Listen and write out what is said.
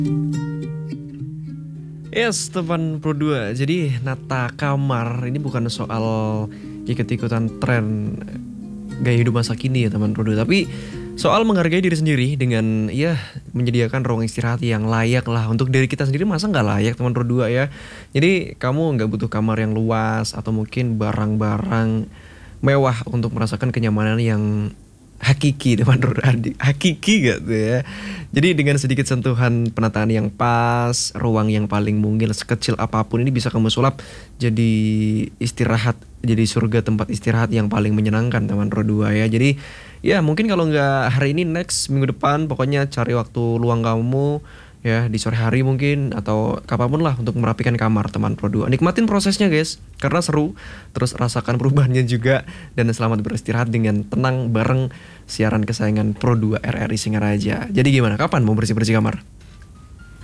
Yes, teman Pro 2. Jadi nata kamar ini bukan soal ikut-ikutan tren gaya hidup masa kini ya teman Pro 2, tapi soal menghargai diri sendiri dengan ya menyediakan ruang istirahat yang layak lah untuk diri kita sendiri. Masa nggak layak teman Pro 2 ya? Jadi kamu nggak butuh kamar yang luas atau mungkin barang-barang mewah untuk merasakan kenyamanan yang hakiki teman Pro 2. Hakiki gak tuh ya? Jadi dengan sedikit sentuhan penataan yang pas, ruang yang paling mungil sekecil apapun ini bisa kamu sulap jadi istirahat, jadi surga tempat istirahat yang paling menyenangkan teman Pro 2 ya. Jadi ya mungkin kalau nggak hari ini, next minggu depan, pokoknya cari waktu luang kamu ya di sore hari mungkin atau kapanpun lah untuk merapikan kamar teman Pro 2. Nikmatin prosesnya guys, karena seru. Terus rasakan perubahannya juga, dan selamat beristirahat dengan tenang bareng siaran kesayangan Pro 2 RRI Singaraja. Jadi gimana? Kapan mau bersih-bersih kamar?